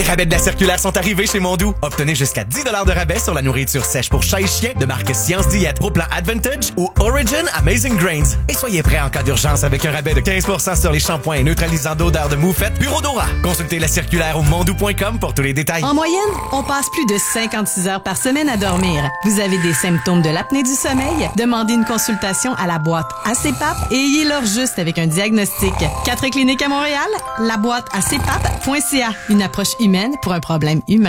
rabais de la circulaire sont arrivés chez Mondou. Obtenez jusqu'à 10 $ de rabais sur la nourriture sèche pour chat et chien de marque Science Diète au plan Advantage ou Origin Amazing Grains. Et soyez prêts en cas d'urgence avec un rabais de 15% sur les shampoings neutralisants d'odeur de moufette Bureau Dora. Consultez la circulaire au mondou.com pour tous les détails. En moyenne, on passe plus de 56 heures par semaine à dormir. Vous avez des symptômes de l'apnée du sommeil? Demandez une consultation à la boîte ACPAP et ayez-leur juste avec un diagnostic. 4 cliniques à Montréal, la boîte acpap.ca. Une approche humaine pour un problème humain.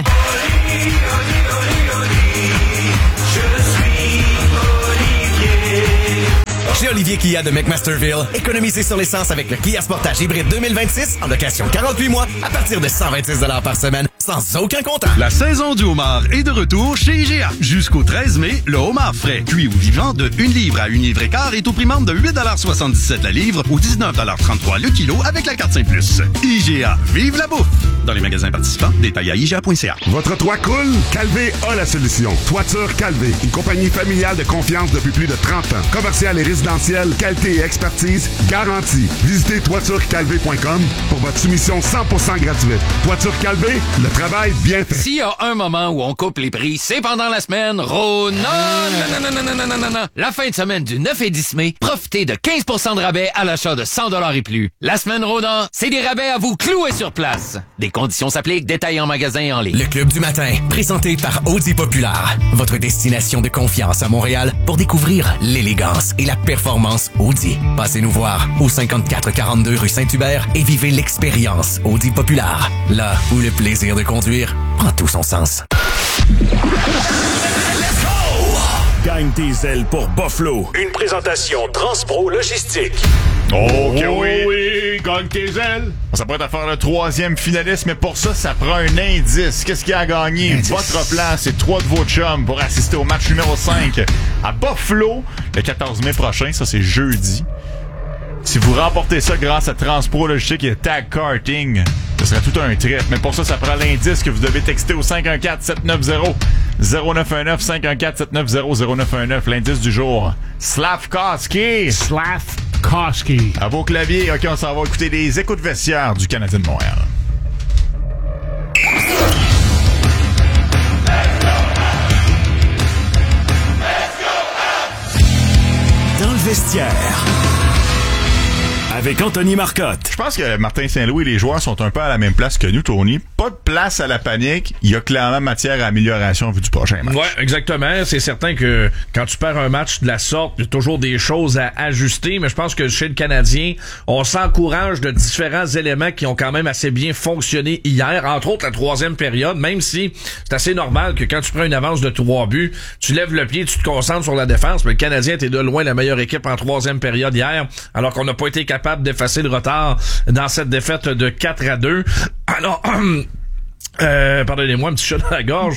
Chez Olivier Kia de McMasterville, économisez sur l'essence avec le Kia Sportage hybride 2026 en location 48 mois à partir de 126 $ par semaine, sans aucun comptant. La saison du homard est de retour chez IGA. Jusqu'au 13 mai, le homard frais, cuit ou vivant de 1 livre à 1 livre et quart est au prix membre de 8,77 $ la livre ou 19,33 $ le kilo avec la carte Saint-Plus. IGA, vive la bouffe! Dans les magasins participants, détails à IGA.ca. Votre toit coule? Calvé a la solution. Toiture Calvé, une compagnie familiale de confiance depuis plus de 30 ans. Commercial et résidentiel, qualité et expertise garantie. Visitez toiturecalvé.com pour votre soumission 100% gratuite. Toiture Calvé, le travail bien fait. S'il y a un moment où on coupe les prix, c'est pendant la semaine non. La fin de semaine du 9 et 10 mai, profitez de 15% de rabais à l'achat de 100 $ et plus. La semaine Rodan, c'est des rabais à vous clouer sur place. Des conditions s'appliquent, détails en magasin et en ligne. Le Club du matin, présenté par Audi Populaire, votre destination de confiance à Montréal pour découvrir l'élégance et la performance Audi. Passez nous voir au 5442 rue Saint-Hubert et vivez l'expérience Audi Populaire, là où le plaisir de conduire prend tout son sens. Gagne tes ailes pour Buffalo. Une présentation Transpro Logistique. OK, oui, gagne tes ailes. Ça pourrait être faire le 3e finaliste, mais pour ça, ça prend un indice. Qu'est-ce qu'il y a à gagner? Votre plan, c'est 3 de vos chums pour assister au match numéro 5 à Buffalo le 14 mai prochain. Ça, c'est jeudi. Si vous remportez ça grâce à Transpro Logistique et Tag Karting, ce serait tout un trip. Mais pour ça, ça prend l'indice que vous devez texter au 514-790-0919. 514-790-0919. L'indice du jour. Slavkovski. Slavkovski. À vos claviers. OK, on s'en va écouter les écoutes vestiaires du Canadien de Montréal. Dans le vestiaire. Avec Anthony Marcotte. Je pense que Martin Saint-Louis et les joueurs sont un peu à la même place que nous, Tony. Pas de place à la panique. Il y a clairement matière à amélioration en vue du prochain match. Ouais, exactement. C'est certain que quand tu perds un match de la sorte, il y a toujours des choses à ajuster, mais je pense que chez le Canadien, on s'encourage de différents éléments qui ont quand même assez bien fonctionné hier. Entre autres, la 3e période, même si c'est assez normal que quand tu prends une avance de 3 buts, tu lèves le pied, tu te concentres sur la défense, mais le Canadien était de loin la meilleure équipe en 3e période hier, alors qu'on n'a pas été capable d'effacer le retard dans cette défaite de 4-2. Alors, pardonnez-moi, un petit chat dans la gorge.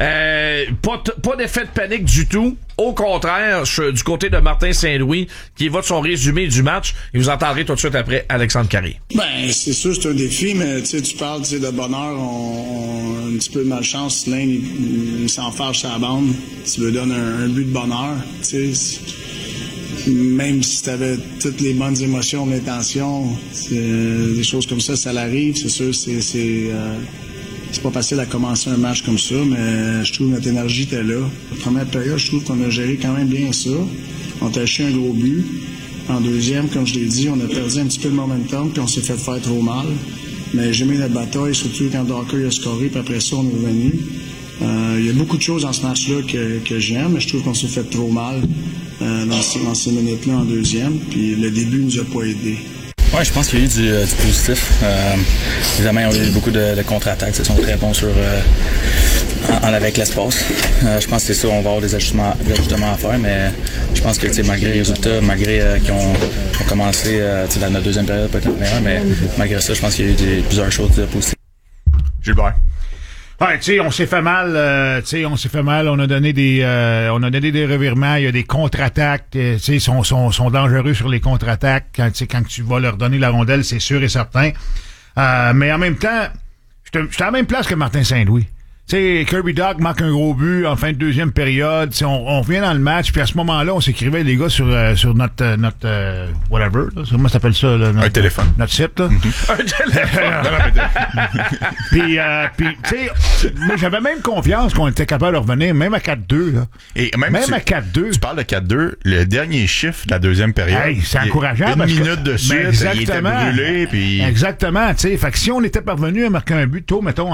Pas d'effet de panique du tout. Au contraire, du côté de Martin Saint-Louis, qui évoque son résumé du match, et vous entendrez tout de suite après Alexandre Carré. Ben, c'est sûr, c'est un défi, mais tu parles de bonheur, on a un petit peu de malchance. L'un, il s'enfarge à la bande. Tu lui donnes un but de bonheur, tu sais. Même si tu avais toutes les bonnes émotions, l'intention, des choses comme ça l'arrive. C'est sûr, c'est pas facile à commencer un match comme ça, mais je trouve que notre énergie était là. La première période, je trouve qu'on a géré quand même bien ça. On a acheté un gros but. En deuxième, comme je l'ai dit, on a perdu un petit peu le momentum, puis on s'est fait faire trop mal. Mais j'ai mis la bataille, surtout quand Docker a scoré, puis après ça, on est revenu. Il y a beaucoup de choses dans ce match-là que j'aime, mais je trouve qu'on s'est fait trop mal dans ces minutes-là en deuxième, puis le début nous a pas aidés. Ouais, je pense qu'il y a eu du positif. Évidemment, on a eu beaucoup de contre-attaques. Ils sont très bons avec l'espace. Je pense que c'est ça, on va avoir des ajustements à faire, mais je pense que malgré les résultats, malgré qu'ils ont commencé dans notre 2e période peut-être meilleure, mais malgré ça, je pense qu'il y a eu plusieurs choses positives. Gilbert. Ouais, tu sais, on s'est fait mal, on a donné des revirements, il y a des contre-attaques, tu sais, sont dangereux sur les contre-attaques quand tu vas leur donner la rondelle, c'est sûr et certain. Mais en même temps, j'étais à la même place que Martin Saint-Louis. Tu sais, Kirby Dach marque un gros but en fin de deuxième période. On revient dans le match, puis à ce moment-là, on s'écrivait, les gars, sur notre whatever, là. Comment ça s'appelle ça, là? Un téléphone. Notre site, là. Un téléphone! Puis, tu sais, moi, j'avais même confiance qu'on était capable de revenir, même à 4-2, là. Et même à 4-2. Tu parles de 4-2, le dernier chiffre de la deuxième période. Hey, c'est encourageant. Une minute de suite, il était brûlé, puis... Exactement, tu sais. Fait que si on était parvenu à marquer un but tôt, mettons,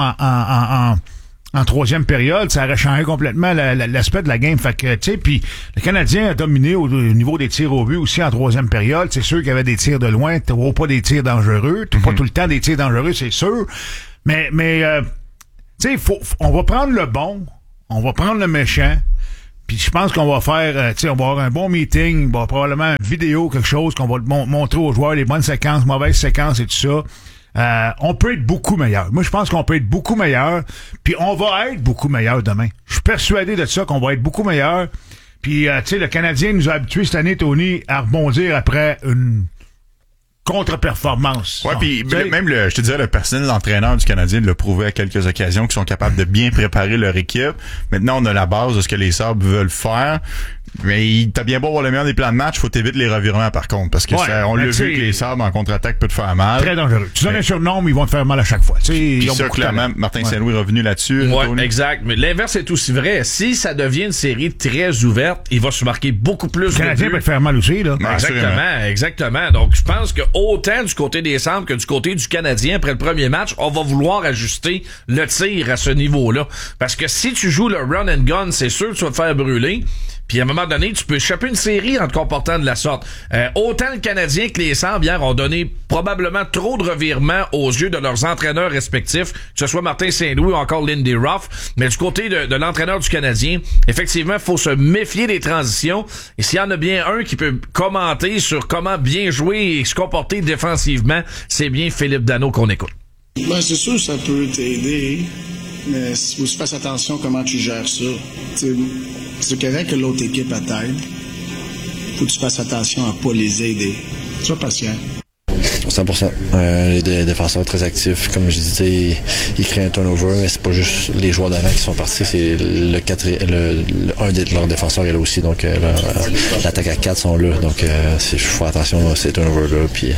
en troisième période, ça aurait changé complètement l'aspect de la game. Fait que, tu sais, puis le Canadien a dominé au niveau des tirs au but aussi en troisième période. C'est sûr qu'il y avait des tirs de loin, pas des tirs dangereux. Pas tout le temps des tirs dangereux, c'est sûr. Mais tu sais, on va prendre le bon, on va prendre le méchant. Puis je pense qu'on va faire, tu sais, on va avoir un bon meeting, on va probablement une vidéo, quelque chose qu'on va montrer aux joueurs, les bonnes séquences, mauvaises séquences et tout ça. On peut être beaucoup meilleur. Moi, je pense qu'on peut être beaucoup meilleur. Puis on va être beaucoup meilleur demain. Je suis persuadé de ça, qu'on va être beaucoup meilleur. Puis, tu sais, le Canadien nous a habitués cette année, Tony, à rebondir après une contre-performance. Ouais, puis même je te dirais, le personnel l'entraîneur du Canadien l'a prouvé à quelques occasions qu'ils sont capables de bien préparer leur équipe. Maintenant, on a la base de ce que les Sabres veulent faire. Mais t'as bien beau avoir le meilleur des plans de match, faut t'éviter les revirements par contre, parce que on l'a vu que les Sabres en contre-attaque peut te faire mal. Très dangereux. Tu donnes un surnom, ils vont te faire mal à chaque fois. Puis ça, clairement, Martin Saint-Louis est revenu là-dessus. Ouais, exact. Mais l'inverse est aussi vrai. Si ça devient une série très ouverte, il va se marquer beaucoup plus de buts. Le Canadien peut te faire mal aussi, là. Exactement. Donc, je pense que autant du côté des Sabres que du côté du Canadien, après le premier match, on va vouloir ajuster le tir à ce niveau-là. Parce que si tu joues le run and gun, c'est sûr que tu vas te faire brûler. Puis à un moment donné, tu peux échapper une série en te comportant de la sorte. Autant le Canadien que les Sabres hier ont donné probablement trop de revirements aux yeux de leurs entraîneurs respectifs, que ce soit Martin Saint-Louis ou encore Lindy Ruff. Mais du côté de l'entraîneur du Canadien, effectivement, il faut se méfier des transitions. Et s'il y en a bien un qui peut commenter sur comment bien jouer et se comporter défensivement, c'est bien Philippe Danault qu'on écoute. Ben, c'est sûr que ça peut t'aider, mais il faut que tu fasses attention à comment tu gères ça. C'est correct que l'autre équipe t'aide. Faut que tu fasses attention à pas les aider. Sois patient. 100%. Les défenseurs très actifs. Comme je disais, ils créent un turnover, mais c'est pas juste les joueurs d'avant qui sont partis, c'est un de leurs défenseurs est là aussi. Donc l'attaque à 4 sont là. Donc il faut faire attention à ces turnovers-là. Puis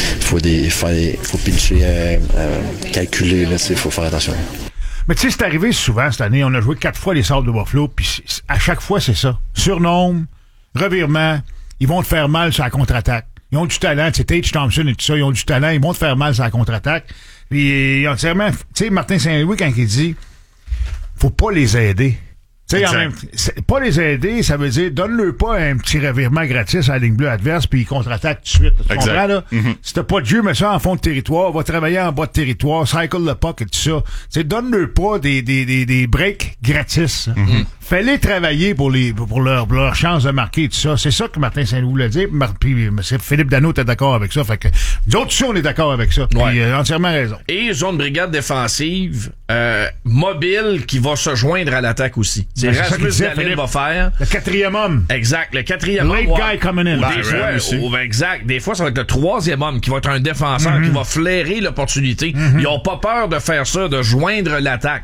faut pitcher, calculer. Il faut faire attention. Mais tu sais, c'est arrivé souvent cette année. On a joué 4 fois les Sabres de Buffalo, puis à chaque fois, c'est ça. Surnombre, revirement, ils vont te faire mal sur la contre-attaque. Ils ont du talent, tu sais, Tage Thompson et tout ça, ils ont du talent, ils vont te faire mal sur la contre-attaque. Puis, entièrement, tu sais, Martin Saint-Louis, quand il dit, faut pas les aider. Tu sais, pas les aider, ça veut dire, donne-le pas un petit revirement gratis à la ligne bleue adverse, puis il contre-attaque tout de suite. Tu comprends, là? Mm-hmm. Si t'as pas de jeu, mets ça en fond de territoire, va travailler en bas de territoire, cycle le puck et tout ça. Tu sais, donne-le pas des breaks gratis. Mm-hmm. Fais-les travailler pour leur chance de marquer et tout ça. C'est ça que Martin Saint-Louis l'a dit, puis Philippe Danault était d'accord avec ça. Fait que, nous autres aussi, on est d'accord avec ça. Ouais. Puis, entièrement raison. Et zone brigade défensive, mobile, qui va se joindre à l'attaque aussi. C'est Rasmus Dahlin va faire. Le 4e homme. Exact, le 4e homme. Late guy coming in. Exact. Des fois, ça va être le 3e homme qui va être un défenseur qui va flairer l'opportunité. Ils ont pas peur de faire ça, de joindre l'attaque.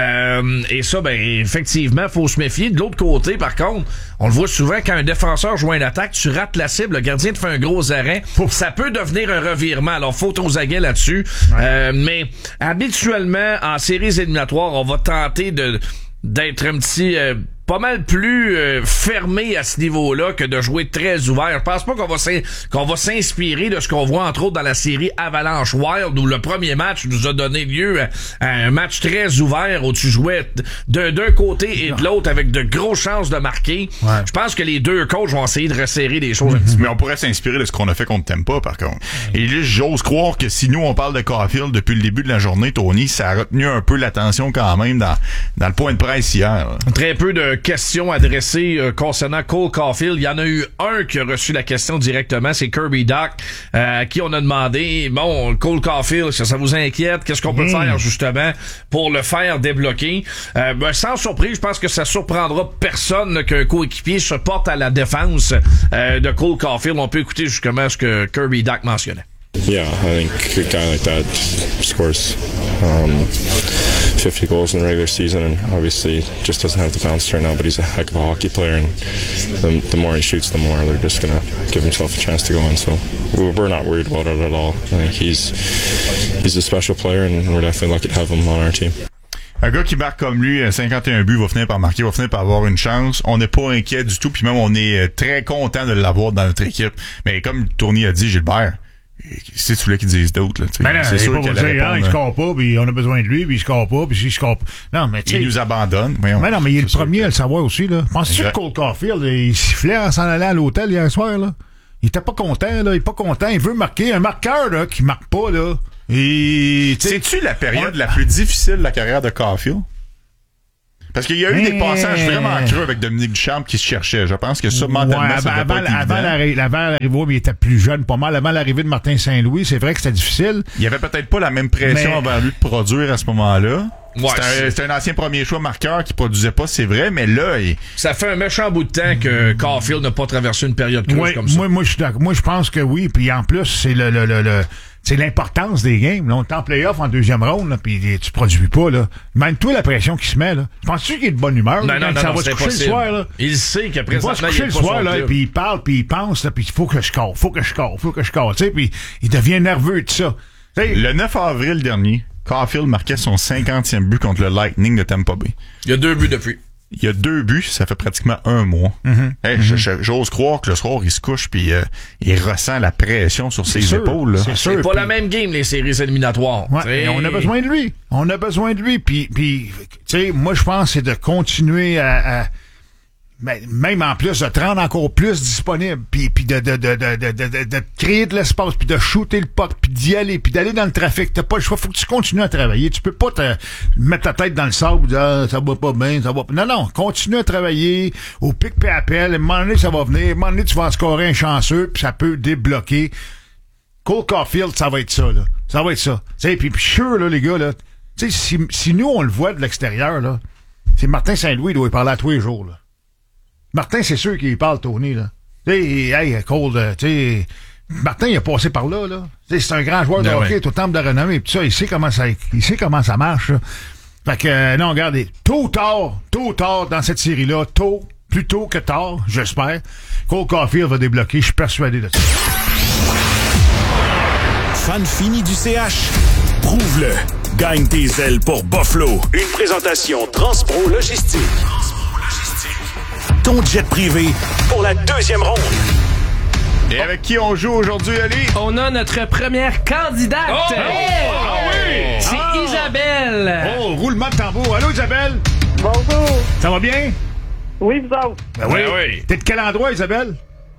Et ça, ben, effectivement, faut se méfier. De l'autre côté, par contre, on le voit souvent, quand un défenseur joint l'attaque, tu rates la cible, le gardien te fait un gros arrêt. Ça peut devenir un revirement. Alors, faut aux aguets là-dessus. Ouais. Mais habituellement, en séries éliminatoires, on va tenter d'être un petit pas mal plus fermé à ce niveau-là que de jouer très ouvert. Je pense pas qu'on va s'inspirer de ce qu'on voit entre autres dans la série Avalanche Wild, où le premier match nous a donné lieu à un match très ouvert où tu jouais d'un côté et de l'autre avec de grosses chances de marquer. Ouais. Je pense que les deux coachs vont essayer de resserrer des choses un petit peu. Mais on pourrait s'inspirer de ce qu'on a fait contre Tampa, par contre. Et là, j'ose croire que si nous on parle de Caulfield depuis le début de la journée, Tony, ça a retenu un peu l'attention quand même dans le point de presse hier. Très peu de questions adressées concernant Cole Caulfield. Il y en a eu un qui a reçu la question directement, c'est Kirby Dach, à qui on a demandé, bon, Cole Caulfield, ça vous inquiète? Qu'est-ce qu'on peut faire justement pour le faire débloquer? Sans surprise, je pense que ça surprendra personne qu'un coéquipier se porte à la défense de Cole Caulfield. On peut écouter justement ce que Kirby Dach mentionnait. Yeah, I think a guy like that scores 50 goals in the regular season, and obviously just doesn't have the bounce right now, but he's a heck of a hockey player, and the more he shoots, the more they're just going to give himself a chance to go in. So we're not worried about it at all. I think he's a special player, and we're definitely lucky to have him on our team. Un gars qui marque comme lui, 51 buts, va finir par marquer, va finir par avoir une chance. On n'est pas inquiet du tout, puis même on est très content de l'avoir dans notre équipe. Mais comme Tony a dit, Gilbert, c'est celui qui disent d'autres. C'est sûr qu'il il score pas, puis on a besoin de lui, puis il score pas, puis s'il score pas. Non, mais il nous abandonne. Voyons. Mais non, mais il est le premier à le savoir aussi, là. Penses-tu que Cole Caulfield, il sifflait en s'en allant à l'hôtel hier soir, là? Il était pas content, là. Il est pas content. Il veut marquer. Un marqueur, là, qui marque pas, là. Et c'est-tu la période la plus difficile de la carrière de Caulfield? Parce qu'il y a eu des passages vraiment creux avec Dominique Duchamp qui se cherchait. Je pense que ça, mentalement, ça devait pas être évident. Avant l'arrivée, il était plus jeune, pas mal. Avant l'arrivée de Martin Saint-Louis, c'est vrai que c'était difficile. Il y avait peut-être pas la même pression envers lui de produire à ce moment-là. Ouais, c'était un ancien premier choix marqueur qui produisait pas, c'est vrai, mais là... Ça fait un méchant bout de temps que Caulfield n'a pas traversé une période creuse comme ça. Moi, je pense que oui. Puis en plus, c'est l'importance des games. Là. On est en play-off en deuxième ronde, puis tu produis pas. Là. Même toi, la pression qui se met. Là. Penses-tu qu'il est de bonne humeur? Non, ça va se coucher le soir. Là. Il sait qu'après ça, il va se coucher le soir, là, puis il parle, puis il pense, puis il faut que je score. Puis il devient nerveux de ça. T'sais, le 9 avril dernier, Caulfield marquait son 50e but contre le Lightning de Tampa Bay. Il y a 2 buts depuis. Il y a 2 buts, ça fait pratiquement un mois. J'ose croire que le soir, il se couche puis il ressent la pression sur ses épaules. Là. C'est pas la même game, les séries éliminatoires. Ouais, on a besoin de lui. Puis tu sais, moi, je pense que c'est de continuer à même en plus de te rendre encore plus disponible, puis de créer de l'espace, puis de shooter le puck, puis d'y aller, puis d'aller dans le trafic. T'as pas le choix, faut que tu continues à travailler. Tu peux pas te mettre ta tête dans le sable et dire ça va pas bien, ça va pas. Non, continue à travailler au pic et appel. À un moment donné, ça va venir. À un moment donné, tu vas en scorer un chanceux, puis ça peut débloquer. Cole Caulfield, ça va être ça, là. Ça va être ça. Tu sais, puis sûr, là, les gars, là, tu sais, si nous, on le voit de l'extérieur, là, c'est Martin Saint-Louis, il doit y parler à tous les jours, là. Martin, c'est sûr qu'il parle, Tony, là. Tu sais, hey, Cole, tu sais, Martin, il a passé par là, là. Tu sais, c'est un grand joueur de hockey, au temple de renommée, pis ça, il sait comment ça marche, là. Fait que, non, regardez, tôt ou tard, dans cette série-là, plus tôt que tard, j'espère, Cole Caulfield va débloquer, je suis persuadé de ça. Fan fini du CH? Prouve-le. Gagne tes ailes pour Buffalo. Une présentation Transpro Logistique. Ton jet privé pour la deuxième ronde. Et avec qui on joue aujourd'hui, Ali? On a notre première candidate. Oh! Oui! C'est Isabelle. Oh, roulement de tambour. Allô, Isabelle? Bonjour. Ça va bien? Oui, vous autres. Ben oui. T'es de quel endroit, Isabelle?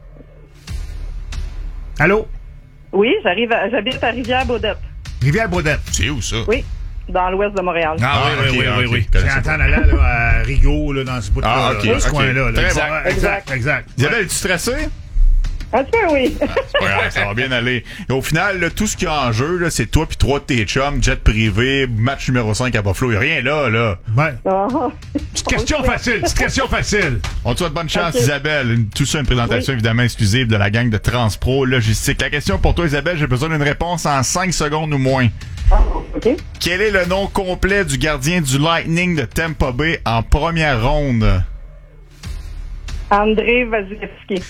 Allô? Oui, j'habite à Rivière-Baudette. Rivière-Baudette. C'est où, ça? Oui. Dans l'ouest de Montréal. Oui. C'est en temps allant là, à Rigaud, là, dans ce bout de ce coin-là. Exact. Isabelle, es-tu stressée? Un petit peu, oui. Ça va bien aller. Et au final, là, tout ce qu'il y a en jeu, là, c'est toi puis 3 de tes chums, jet privé, match numéro 5 à Buffalo. Il n'y a rien là. Ouais. Petite question facile. On te souhaite bonne chance, Isabelle. Tout ça, une présentation évidemment exclusive de la gang de Transpro Logistique. La question pour toi, Isabelle, j'ai besoin d'une réponse en 5 secondes ou moins. OK. Quel est le nom complet du gardien du Lightning de Tampa Bay en première ronde? André Vasilevski.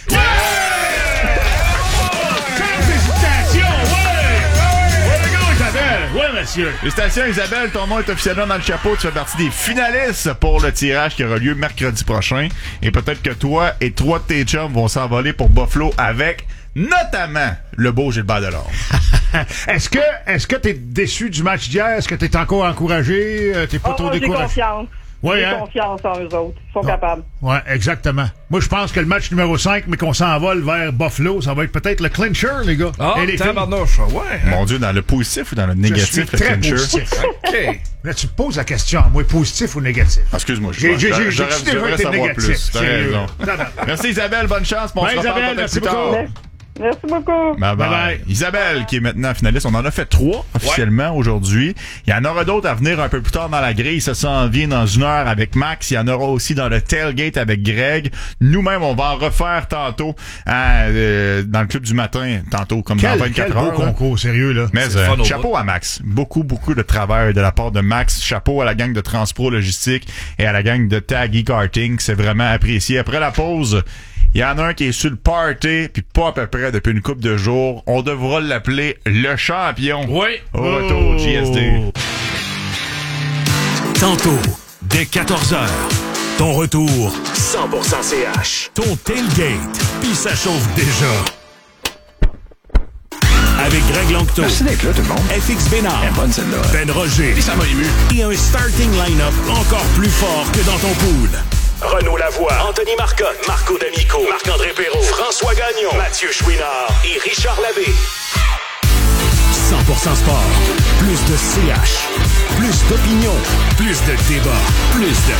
Oui, monsieur. Félicitations, Isabelle. Ton nom est officiellement dans le chapeau. Tu fais partie des finalistes pour le tirage qui aura lieu mercredi prochain. Et peut-être que toi et 3 de tes chums vont s'envoler pour Buffalo avec notamment le beau Gilbert Delorme. Est-ce que t'es déçu du match d'hier? Est-ce que t'es encore encouragé? T'es pas trop découragé? J'ai confiance. Oui, j'ai confiance en eux autres. Ils sont capables. Oui, exactement. Moi, je pense que le match numéro 5, mais qu'on s'envole vers Buffalo, ça va être peut-être le clincher, les gars. Mon Dieu, dans le positif ou dans le négatif, le clincher? Positif. OK. Là, tu me poses la question, moi, positif ou négatif? Excuse-moi, j'aurais savoir plus. T'as raison. Merci, Isabelle. Bonne chance. On se reparle peut-être plus tard. Merci beaucoup. Bye-bye. Isabelle, qui est maintenant finaliste. On en a fait 3 officiellement aujourd'hui. Il y en aura d'autres à venir un peu plus tard dans la grille. Ça s'en vient dans 1 heure avec Max. Il y en aura aussi dans le tailgate avec Greg. Nous-mêmes, on va en refaire tantôt dans le club du matin, tantôt, comme dans 24 heures. Quel beau concours, sérieux, là. Mais chapeau à Max. Beaucoup de travail de la part de Max. Chapeau à la gang de Transpro Logistique et à la gang de Tag e-Karting. C'est vraiment apprécié. Après la pause, il y en a un qui est sur le party, puis pas à peu près depuis une couple de jours. On devra l'appeler le champion. Oui. Au retour, JSD. Tantôt, dès 14h, ton retour 100% CH. Ton tailgate, puis ça chauffe déjà. Avec Greg Lanctot. Merci d'être là, tout le monde. FX Bénard. Bonne celle-là. Ben Roger. Puis ça m'a ému. Et un starting line-up encore plus fort que dans ton pool. Renaud Lavoie, Anthony Marcotte, Marco D'Amico, Marc-André Perrault, François Gagnon, Mathieu Chouinard et Richard Labbé. 100% sport. Plus de CH. Plus d'opinion. Plus de débat. Plus de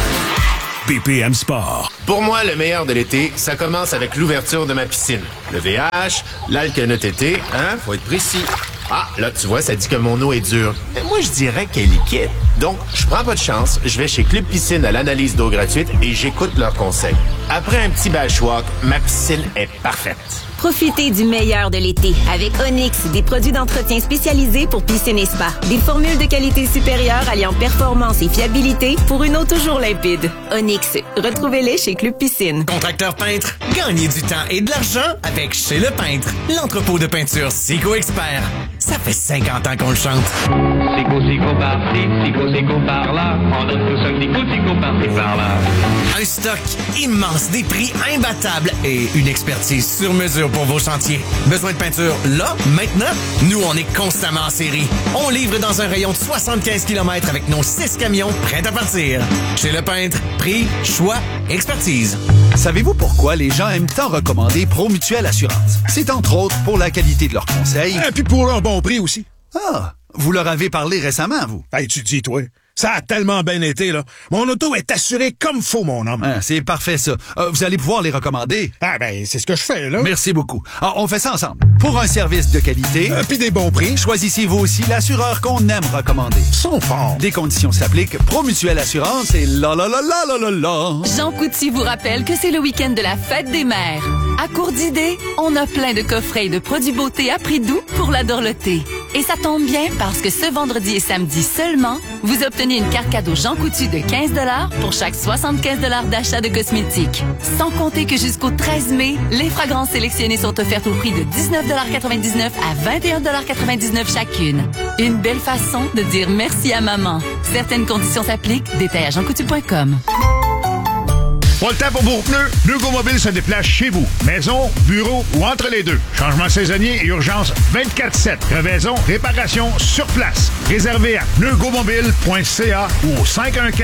fun. BPM Sport. Pour moi, le meilleur de l'été, ça commence avec l'ouverture de ma piscine. Le VH, l'alcanotété, faut être précis. Ah, là, tu vois, ça dit que mon eau est dure. Mais moi, je dirais qu'elle est liquide. Donc, je prends pas de chance, je vais chez Club Piscine à l'analyse d'eau gratuite et j'écoute leurs conseils. Après un petit bashwalk, ma piscine est parfaite. Profitez du meilleur de l'été avec Onyx, des produits d'entretien spécialisés pour piscine et spa. Des formules de qualité supérieure alliant performance et fiabilité pour une eau toujours limpide. Onyx, retrouvez-les chez Club Piscine. Contracteur peintre, gagnez du temps et de l'argent avec Chez Le Peintre, l'entrepôt de peinture Sico Expert. Ça fait 50 ans qu'on le chante. Sico par-ci, Sico par-là. On donne tous un petit Sico par-ci par-là. Un stock immense, des prix imbattables et une expertise sur mesure pour vos chantiers. Besoin de peinture là, maintenant? Nous, on est constamment en série. On livre dans un rayon de 75 km avec nos 6 camions prêts à partir. Chez Le Peintre, prix, choix, expertise. Savez-vous pourquoi les gens aiment tant recommander Promutuelle Assurance? C'est entre autres pour la qualité de leurs conseils. Et puis pour leur bon prix aussi. Ah, vous leur avez parlé récemment, vous? Hey, tu dis, toi. Ça a tellement bien été, là. Mon auto est assurée comme faut, mon homme. Ah, c'est parfait, ça. Vous allez pouvoir les recommander. Ah, ben, c'est ce que je fais, là. Merci beaucoup. Alors, on fait ça ensemble. Pour un service de qualité... puis des bons prix. Choisissez vous aussi l'assureur qu'on aime recommander. Sont forts. Des conditions s'appliquent. Promutuelle Assurance et la la la la la la la. Jean Coutu vous rappelle que c'est le week-end de la fête des mères. À court d'idées, on a plein de coffrets et de produits beauté à prix doux pour la dorloter. Et ça tombe bien parce que ce vendredi et samedi seulement, vous obtenez une carte cadeau Jean Coutu de 15 $ pour chaque 75 $ d'achat de cosmétiques. Sans compter que jusqu'au 13 mai, les fragrances sélectionnées sont offertes au prix de 19,99 $ à 21,99 $ chacune. Une belle façon de dire merci à maman. Certaines conditions s'appliquent. Détails à jeancoutu.com. Pas le temps pour vos pneus. Neugo Mobile se déplace chez vous. Maison, bureau ou entre les deux. Changement saisonnier et urgence 24/7. Crevaison, réparation sur place. Réservé à neugomobile.ca ou au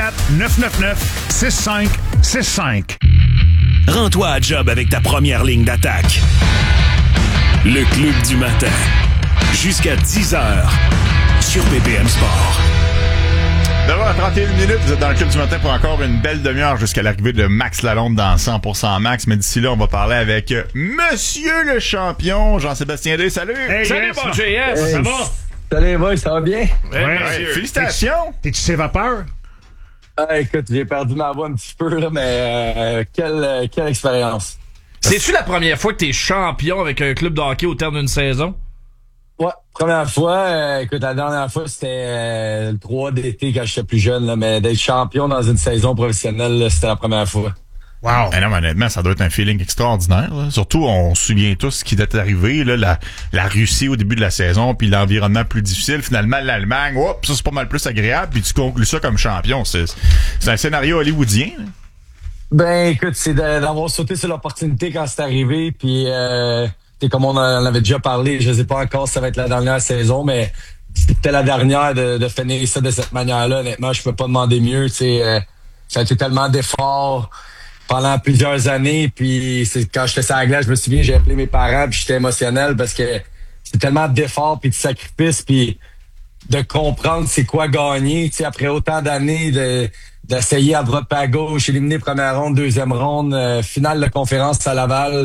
514-999-6565. Rends-toi à job avec ta première ligne d'attaque. Le Club du matin. Jusqu'à 10h sur BPM Sport. D'abord, à 31 minutes, vous êtes dans le Club du matin pour encore une belle demi-heure jusqu'à l'arrivée de Max Lalonde dans 100% Max. Mais d'ici là, on va parler avec Monsieur le champion, Jean-Sébastien Day. Salut! Hey, salut, mon JS! Ça va? Salut, boys, ça va bien? Ouais, félicitations! T'es-tu ses vapeurs? Écoute, j'ai perdu ma voix un petit peu, là, mais quelle expérience. C'est-tu la première fois que t'es champion avec un club de hockey au terme d'une saison? Ouais, première fois. Écoute, la dernière fois, c'était le 3 d'été quand j'étais plus jeune, là, mais d'être champion dans une saison professionnelle, là, c'était la première fois. Wow! Non, honnêtement, ça doit être un feeling extraordinaire. Là. Surtout, on se souvient tous ce qui est arrivé, là, la Russie au début de la saison, puis l'environnement plus difficile. Finalement, l'Allemagne, ça c'est pas mal plus agréable, puis tu conclus ça comme champion. C'est un scénario hollywoodien. Là. Ben, écoute, c'est d'avoir sauté sur l'opportunité quand c'est arrivé, puis... comme on en avait déjà parlé, je sais pas encore si ça va être la dernière saison, mais c'était la dernière de finir ça de cette manière-là. Honnêtement, je peux pas demander mieux. Ça a été tellement d'efforts pendant plusieurs années. Puis quand j'étais sur la glace, je me souviens, j'ai appelé mes parents, puis j'étais émotionnel parce que c'est tellement d'efforts puis de sacrifices, puis de comprendre c'est quoi gagner. Après autant d'années d'essayer à droite à gauche, éliminer première ronde, deuxième ronde, finale de conférence à Laval.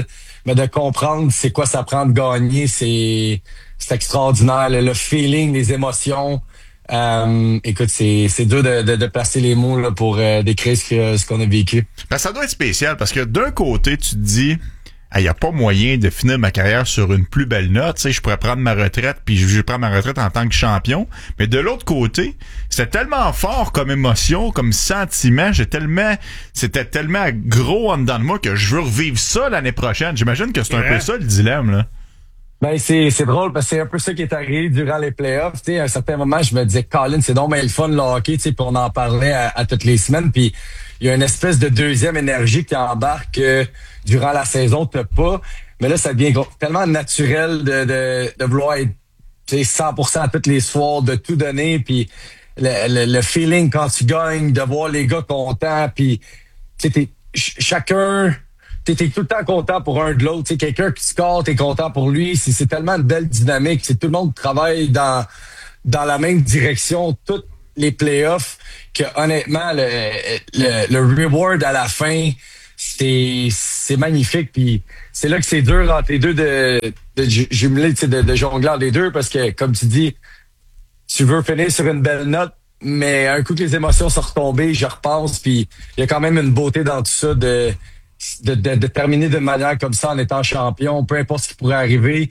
mais de comprendre c'est quoi ça prend de gagner, c'est extraordinaire. Le feeling, les émotions. Écoute, c'est dur de placer les mots là, pour décrire ce qu'on a vécu. Ben, ça doit être spécial parce que d'un côté, tu te dis, il n'y a pas moyen de finir ma carrière sur une plus belle note. Tu sais, je pourrais prendre ma retraite, puis je prends ma retraite en tant que champion. Mais de l'autre côté, c'était tellement fort comme émotion, comme sentiment. C'était tellement gros en dedans de moi que je veux revivre ça l'année prochaine. J'imagine que c'est un peu ça le dilemme, là. Ben, c'est drôle parce que c'est un peu ça qui est arrivé durant les playoffs. Tu sais, à un certain moment, je me disais, Colin, c'est donc bien le fun, le hockey, tu sais, puis on en parlait à toutes les semaines. Puis il y a une espèce de deuxième énergie qui embarque durant la saison, t'as pas. Mais là, ça devient tellement naturel de vouloir être 100% à tous les soirs, de tout donner. Puis le feeling quand tu gagnes, de voir les gars contents. Puis tu sais, chacun... T'es tout le temps content pour un de l'autre. T'sais, quelqu'un qui score, t'es content pour lui. C'est tellement une belle dynamique. Tout le monde travaille dans la même direction, toutes les playoffs, que honnêtement, le reward à la fin, c'est magnifique. Puis c'est là que c'est dur entre les deux de jumeler, de jongler entre les deux, parce que, comme tu dis, tu veux finir sur une belle note, mais un coup que les émotions sont retombées, je repense, puis il y a quand même une beauté dans tout ça de terminer de manière comme ça en étant champion, peu importe ce qui pourrait arriver,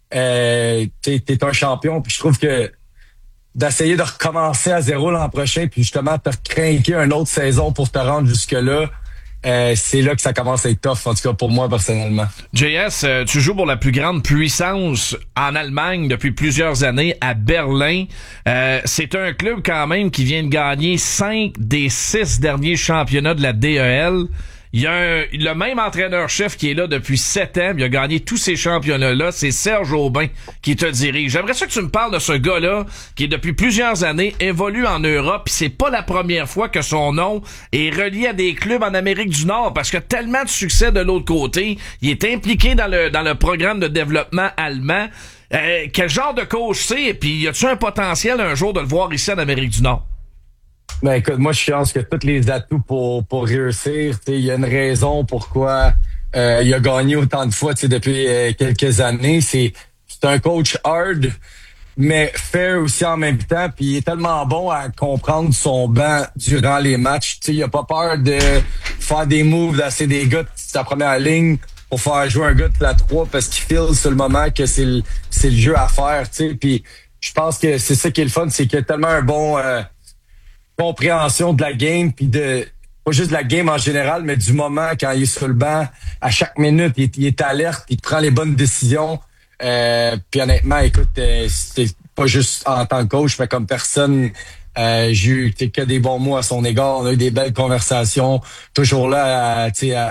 t'es un champion. Puis je trouve que d'essayer de recommencer à zéro l'an prochain, puis justement te craquer une autre saison pour te rendre jusque-là, c'est là que ça commence à être tough, en tout cas pour moi personnellement. JS, tu joues pour la plus grande puissance en Allemagne depuis plusieurs années, à Berlin. C'est un club quand même qui vient de gagner 5 des 6 derniers championnats de la DEL. Il y a le même entraîneur-chef qui est là depuis 7 ans, il a gagné tous ces championnats-là, c'est Serge Aubin qui te dirige. J'aimerais ça que tu me parles de ce gars-là qui, depuis plusieurs années, évolue en Europe, pis c'est pas la première fois que son nom est relié à des clubs en Amérique du Nord, parce que tellement de succès de l'autre côté, il est impliqué dans le programme de développement allemand. Quel genre de coach c'est, puis y a-tu un potentiel un jour de le voir ici en Amérique du Nord? Ben écoute, moi je pense que tous les atouts pour réussir, il y a une raison pourquoi il a gagné autant de fois depuis quelques années. C'est un coach hard, mais fair aussi en même temps, puis il est tellement bon à comprendre son banc durant les matchs. Il a pas peur de faire des moves, d'asser des gars de sa première ligne pour faire jouer un gars de la 3 parce qu'il feel sur le moment que c'est le jeu à faire. Puis je pense que c'est ça qui est le fun, c'est qu'il y a tellement un bon compréhension de la game, puis pas juste de la game en général, mais du moment quand il est sur le banc, à chaque minute, il est alerte, il prend les bonnes décisions. Puis honnêtement, écoute, c'est pas juste en tant que coach, mais comme personne, j'ai eu que des bons mots à son égard. On a eu des belles conversations, toujours là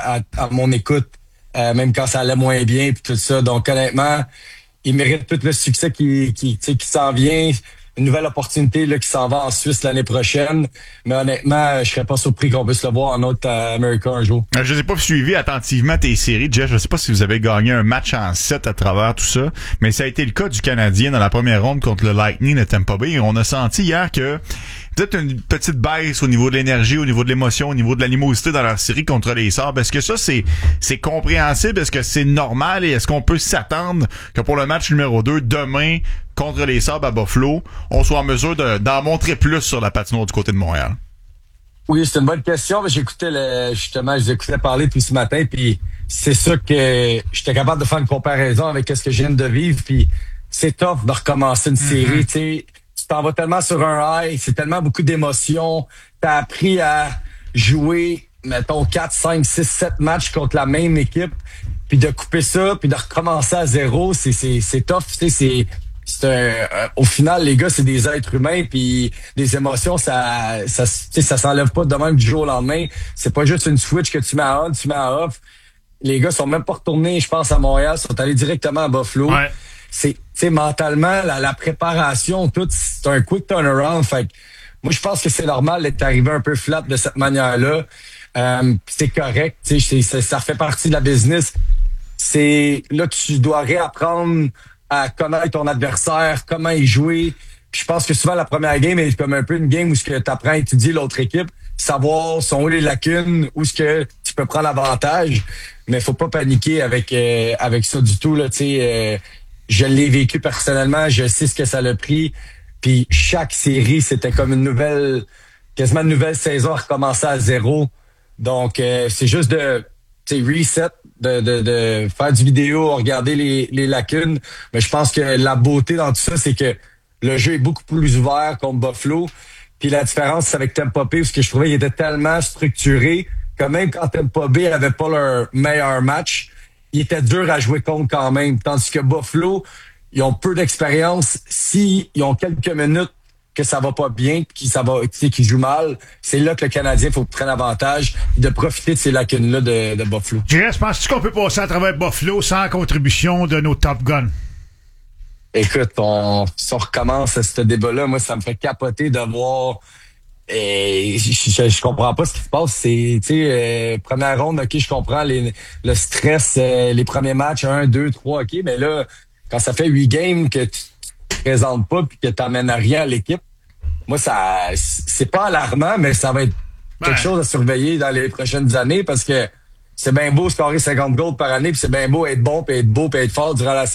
à mon écoute, même quand ça allait moins bien, puis tout ça. Donc honnêtement, il mérite tout le succès qui s'en vient. Une nouvelle opportunité là, qui s'en va en Suisse l'année prochaine. Mais honnêtement, je serais pas surpris qu'on puisse le voir en autre America un jour. Je n'ai pas suivi attentivement tes séries, Jeff. Je sais pas si vous avez gagné un match en 7 à travers tout ça, mais ça a été le cas du Canadien dans la première ronde contre le Lightning de Tampa Bay. On a senti hier que peut-être une petite baisse au niveau de l'énergie, au niveau de l'émotion, au niveau de l'animosité dans leur série contre les Sabres. Est-ce que ça, c'est compréhensible? Est-ce que c'est normal? Et est-ce qu'on peut s'attendre que pour le match numéro 2, demain, contre les Sabres à Buffalo, on soit en mesure d'en montrer plus sur la patinoire du côté de Montréal? Oui, c'est une bonne question. J'écoutais je les écoutais parler depuis ce matin, puis c'est ça que j'étais capable de faire une comparaison avec ce que je viens de vivre, puis c'est tough de recommencer une série, tu sais. Tu t'en vas tellement sur un high, c'est tellement beaucoup d'émotions. T'as appris à jouer, mettons, 4, 5, 6, 7 matchs contre la même équipe, puis de couper ça, puis de recommencer à zéro, c'est tough, tu sais, au final, les gars, c'est des êtres humains, puis des émotions, ça s'enlève pas de même du jour au lendemain. C'est pas juste une switch que tu mets à on, tu mets à off. Les gars sont même pas retournés, je pense, à Montréal, sont allés directement à Buffalo. Ouais. C'est mentalement, la préparation, tout, c'est un quick turnaround. Fait que moi, je pense que c'est normal d'être arrivé un peu flat de cette manière-là. C'est correct, ça fait partie de la business. C'est là que tu dois réapprendre à connaître ton adversaire, comment y jouer. Puis je pense que souvent, la première game est comme un peu une game où tu apprends à étudier l'autre équipe, savoir sont où les lacunes, où ce que tu tu peux prendre l'avantage, mais faut pas paniquer avec ça du tout, là, tu sais. Je l'ai vécu personnellement, je sais ce que ça l'a pris. Puis chaque série, c'était comme quasiment une nouvelle saison à recommencer à zéro. Donc, c'est juste de reset, de faire du vidéo, regarder les lacunes. Mais je pense que la beauté dans tout ça, c'est que le jeu est beaucoup plus ouvert contre Buffalo. Puis la différence, c'est avec Tampa Bay, parce que je trouvais qu'il était tellement structuré que même quand Tampa Bay avait pas leur meilleur match, il était dur à jouer contre quand même. Tandis que Buffalo, ils ont peu d'expérience. S'ils ont quelques minutes que ça va pas bien, qu'ils jouent mal, c'est là que le Canadien faut prendre avantage de profiter de ces lacunes-là de Buffalo. JS, penses-tu qu'on peut passer à travers Buffalo sans contribution de nos Top Guns? Écoute, si on recommence à ce débat-là, moi, ça me fait capoter de voir. Je comprends pas ce qui se passe. C'est, tu sais, première ronde, ok, je comprends le stress, les premiers matchs, 1, 2, 3, ok, mais là, quand ça fait 8 games que tu te présentes pas puis que t'amènes à rien à l'équipe, moi, c'est pas alarmant, mais ça va être quelque chose à surveiller dans les prochaines années parce que c'est bien beau scorer 50 goals par année puis c'est bien beau être bon puis être beau puis être fort durant la